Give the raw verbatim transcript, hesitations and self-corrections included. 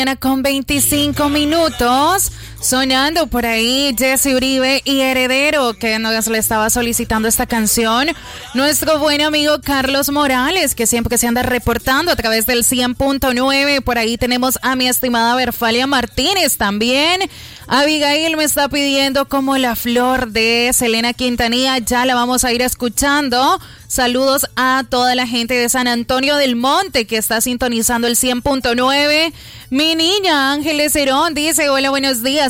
Con veinticinco minutos, sonando por ahí Jesse Uribe y Heredero, que nos le estaba solicitando esta canción. Nuestro buen amigo Carlos Morales, que siempre se anda reportando a través del cien punto nueve. Por ahí tenemos a mi estimada Berfalia Martínez también. Abigail me está pidiendo Como la Flor de Selena Quintanilla, ya la vamos a ir escuchando. Saludos a toda la gente de San Antonio del Monte que está sintonizando el cien punto nueve. Mi niña Ángeles Herón dice: hola, buenos días.